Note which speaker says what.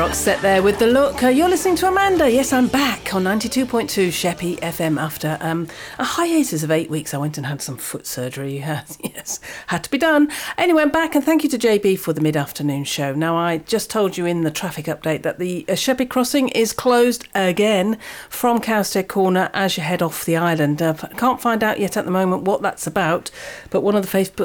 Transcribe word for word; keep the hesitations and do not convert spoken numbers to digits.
Speaker 1: Roxette there with The Look. Uh, you're listening to Amanda. Yes, I'm back on ninety-two point two Sheppey F M after um, a hiatus of eight weeks. I went and had some foot surgery. Uh, yes, had to be done. Anyway, I'm back, and thank you to J B for the mid-afternoon show. Now, I just told you in the traffic update that the uh, Sheppey Crossing is closed again from Cowstead Corner as you head off the island. Uh, can't find out yet at the moment what that's about, but one of the Facebook